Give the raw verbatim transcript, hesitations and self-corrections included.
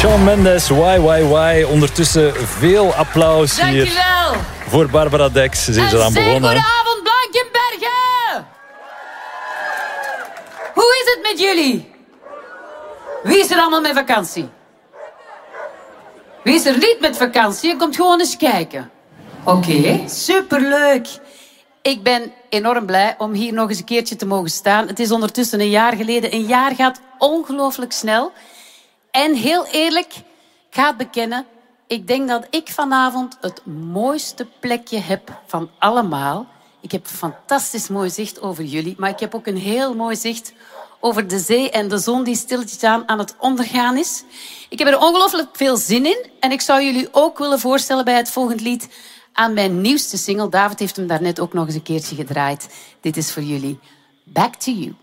Shawn Mendes, why, why, why. Ondertussen veel applaus hier. Dankjewel. Voor Barbara Dex. Ze is En eraan zeer begonnen. goedenavond, Blankenbergen. Hoe is het met jullie? Wie is er allemaal met vakantie? Wie is er niet met vakantie? Je komt gewoon eens kijken. Oké, okay. Superleuk. Ik ben enorm blij om hier nog eens een keertje te mogen staan. Het is ondertussen een jaar geleden. Een jaar gaat ongelooflijk snel. En heel eerlijk, ik ga het bekennen. Ik denk dat ik vanavond het mooiste plekje heb van allemaal. Ik heb een fantastisch mooi zicht over jullie. Maar ik heb ook een heel mooi zicht over de zee en de zon die stilletjes aan, aan het ondergaan is. Ik heb er ongelooflijk veel zin in. En ik zou jullie ook willen voorstellen bij het volgende lied aan mijn nieuwste single. David heeft hem daarnet ook nog eens een keertje gedraaid. Dit is voor jullie. Back to You.